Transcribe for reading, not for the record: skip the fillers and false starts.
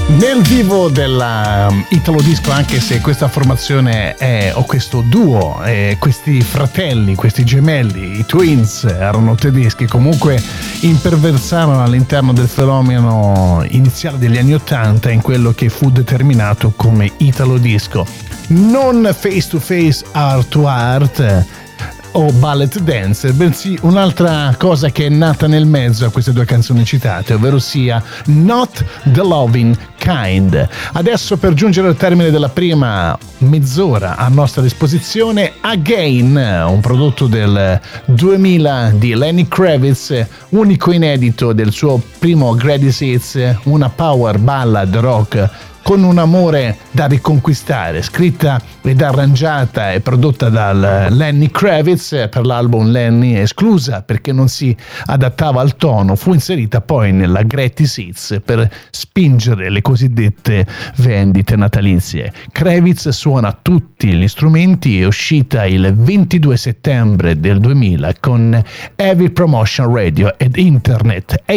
Nel vivo della Italo Disco, anche se questa formazione o questo duo, questi fratelli, questi gemelli, i Twins, erano tedeschi, comunque imperversarono all'interno del fenomeno iniziale degli anni '80 in quello che fu determinato come Italo Disco. Non face to face, art to art o ballet dance, bensì un'altra cosa che è nata nel mezzo a queste due canzoni citate, ovvero sia Not the Loving Kind. Adesso, per giungere al termine della prima mezz'ora a nostra disposizione, Again, un prodotto del 2000 di Lenny Kravitz, unico inedito del suo primo Greatest Hits, una power ballad rock con un amore da riconquistare, scritta ed arrangiata e prodotta dal Lenny Kravitz per l'album Lenny, esclusa perché non si adattava al tono, fu inserita poi nella Greatest Hits per spingere le cosiddette vendite natalizie. Kravitz suona tutti gli strumenti, è uscita il 22 settembre del 2000 con Heavy Promotion Radio ed Internet